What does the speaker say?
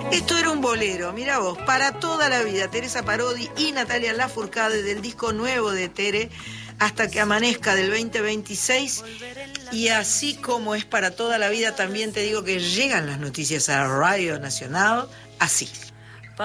Esto era un bolero, mira vos, para toda la vida, Teresa Parodi y Natalia Lafourcade del disco nuevo de Tere, Hasta que amanezca del 2026. Y así como es para toda la vida, también te digo que llegan las noticias a Radio Nacional así.